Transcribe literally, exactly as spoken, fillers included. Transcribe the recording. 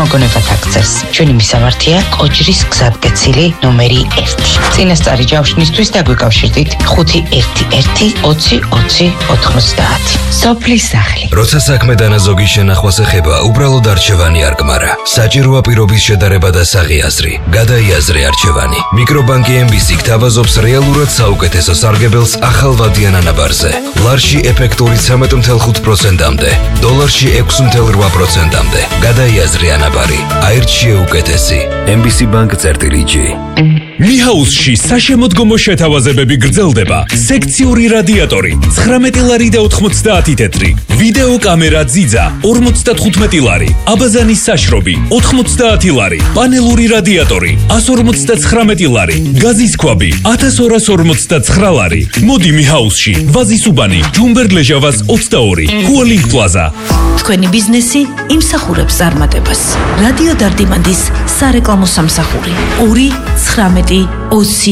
მოგონებათ აქცევს. ჩვენი მისამართია კოჯრის გზატკეცილი ნომერი ერთი. წინასწარი ჯავშნისთვის დაგვიკავშირდით ხუთი ერთი ერთი ოცი ოცი ოთხმოცდაათი. სოფლის სახლი. როცა საქმე დანაზოგის შენახვას ეხება, უბრალოდ არჩევანი არ გმარა. საჭიროა პირობის შედარება და საღიაზრი. გადაიაზრე არჩევანი. მიკრობანკი ემ ბი სი გთავაზობს რეალურად საუკეთესო სარგებელს ახალვადიან ანაბარზე. ლარში ეფექტური ცამეტ ათი ხუთი პროცენტამდე, დოლარში ექვსი ათი რვა პროცენტამდე. გადაიაზრე ანაბარი. აირჩიე უკეთესი. ემ ბი სი ბანკ წერტილი ჯი. მიჰაუსში საშემოდგომო შეთავაზებები გრძელდება. სექციური რადიატორი ცხრამეტი ლარი და ოთხმოცდაათი თეთრი, ვიდეო კამერა ძიძა ორმოცდათხუთმეტი ლარი, აბაზანის საშრობი ოთხმოცდაათი ლარი, პანელური რადიატორი ასი ორმოცდაცხრამეტი ლარი, გაზის ქვაბი ათას ორას ორმოცდაცხრა ლარი. მოდი მიჰაუსში, ვაზის უბანი, ჯუმბერლეჟავას ოცდაორი, ჰუალინგ პლაზა. თქვენი ბიზნესი იმსახურებს წარმატებას. რადიო დარდიმანდის სარეკლამო სამსახური ორი ცხრამეტი ოცი